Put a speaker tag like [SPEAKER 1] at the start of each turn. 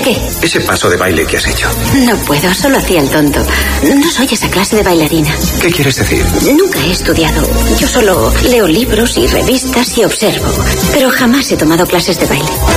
[SPEAKER 1] ¿Qué?
[SPEAKER 2] Ese paso de baile que has hecho.
[SPEAKER 1] No puedo, solo hacía el tonto. No soy esa clase de bailarina.
[SPEAKER 2] ¿Qué quieres decir?
[SPEAKER 1] Nunca he estudiado. Yo solo leo libros y revistas y observo. Pero jamás he tomado clases de baile.